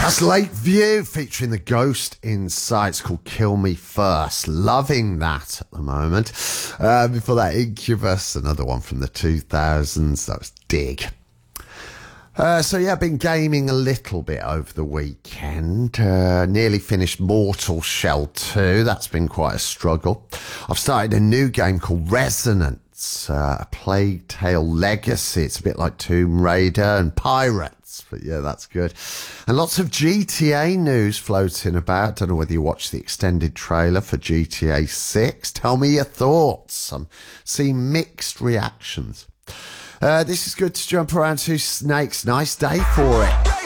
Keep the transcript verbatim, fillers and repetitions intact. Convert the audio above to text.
That's Lakeview featuring the Ghost Inside. It's called Kill Me First. Loving that at the moment. Uh, before that, Incubus, another one from the two thousands. That was Dig. Uh, so yeah, I've been gaming a little bit over the weekend. Uh, nearly finished Mortal Shell two. That's been quite a struggle. I've started a new game called Resonance, uh, a Plague Tale Legacy. It's a bit like Tomb Raider and Pirates, but yeah, that's good. And lots of G T A news floating about. Don't know whether you watched the extended trailer for G T A six. Tell me your thoughts. I'm seeing mixed reactions. Uh, this is good to jump around to Snakes. Nice day for it.